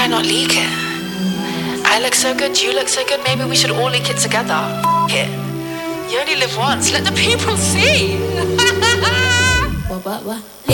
I not leak it? I look so good, you look so good, maybe we should all leak it together. It. You only live once, let the people see. What?